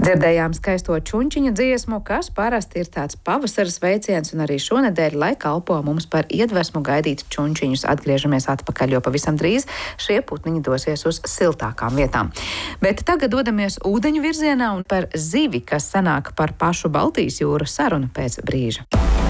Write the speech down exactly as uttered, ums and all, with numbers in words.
Dzirdējām skaisto čunčiņa dziesmu, kas parasti ir tāds pavasaras veiciens, un arī šonedēļ, lai kalpo mums par iedvesmu gaidīt čunčiņus, atgriežamies atpakaļ, jo pavisam drīz šie putniņi dosies uz siltākām vietām. Bet tagad dodamies ūdeņu virzienā un par zivi, kas sanāk par pašu Baltijas jūru, saruna pēc brīža.